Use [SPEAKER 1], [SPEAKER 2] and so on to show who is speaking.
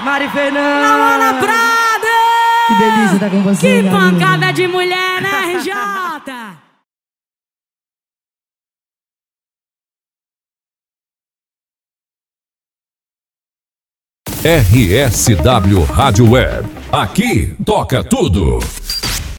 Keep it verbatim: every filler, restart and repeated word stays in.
[SPEAKER 1] Mari Fernanda.
[SPEAKER 2] Laona Prada.
[SPEAKER 1] Que delícia estar com você.
[SPEAKER 2] Que
[SPEAKER 1] garoto.
[SPEAKER 2] pancada de mulher, né, R J?
[SPEAKER 3] R S W Rádio Web. Aqui toca tudo.